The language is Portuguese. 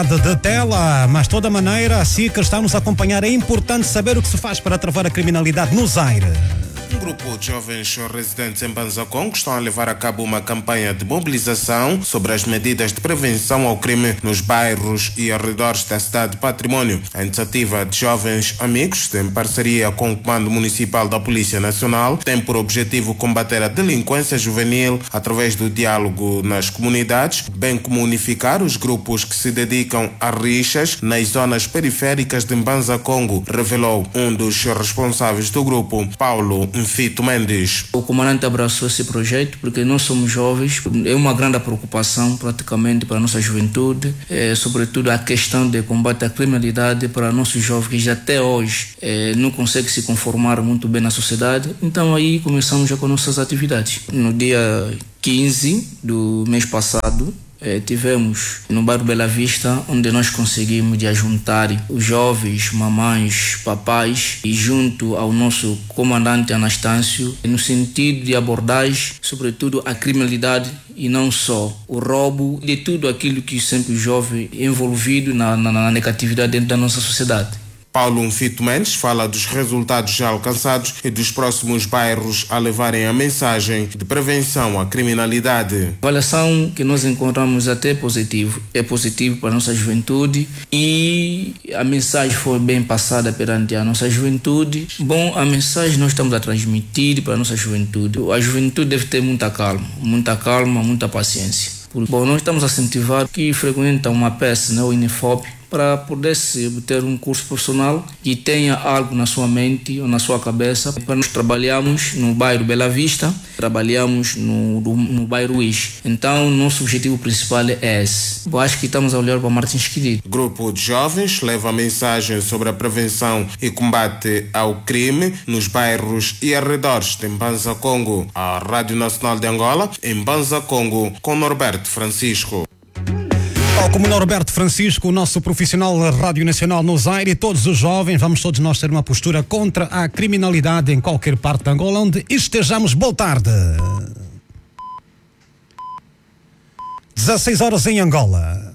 De tela, mas de toda maneira, a SICA está a nos acompanhar. É importante saber o que se faz para travar a criminalidade no Zaire. Um grupo de jovens residentes em Banzacongo estão a levar a cabo uma campanha de mobilização sobre as medidas de prevenção ao crime nos bairros e arredores da cidade de Patrimônio. A iniciativa de jovens amigos, em parceria com o Comando Municipal da Polícia Nacional, tem por objetivo combater a delinquência juvenil através do diálogo nas comunidades, bem como unificar os grupos que se dedicam a rixas nas zonas periféricas de Banzacongo, revelou um dos responsáveis do grupo, Paulo Fito Mendes. O comandante abraçou esse projeto porque nós somos jovens, é uma grande preocupação praticamente para a nossa juventude, sobretudo a questão de combate à criminalidade para nossos jovens que até hoje não conseguem se conformar muito bem na sociedade. Então aí começamos já com nossas atividades. No dia 15 do mês passado, tivemos no bairro Bela Vista, onde nós conseguimos de ajuntar os jovens, mamães, papais e junto ao nosso comandante Anastácio, no sentido de abordagem, sobretudo a criminalidade e não só o roubo de tudo aquilo que sempre o jovem é envolvido na negatividade dentro da nossa sociedade. Paulo Fito Mendes fala dos resultados já alcançados e dos próximos bairros a levarem a mensagem de prevenção à criminalidade. A avaliação que nós encontramos até é positivo para a nossa juventude e a mensagem foi bem passada perante a nossa juventude. Bom, a mensagem nós estamos a transmitir para a nossa juventude. A juventude deve ter muita calma, muita paciência. Bom, nós estamos a incentivar que frequentam uma peça, o INEFOP, para poder ter um curso profissional que tenha algo na sua mente ou na sua cabeça. Nós trabalhamos no bairro Bela Vista, trabalhamos no bairro Ix. Então, nosso objetivo principal é esse. Eu acho que estamos a olhar para Martins Querido. Grupo de jovens leva a mensagem sobre a prevenção e combate ao crime nos bairros e arredores de Banzacongo. A Rádio Nacional de Angola, em Banzacongo, com Norberto Francisco. Como Norberto Francisco, o nosso profissional da Rádio Nacional no Zaire, e todos os jovens, vamos todos nós ter uma postura contra a criminalidade em qualquer parte de Angola onde estejamos. Boa tarde. 16 horas em Angola.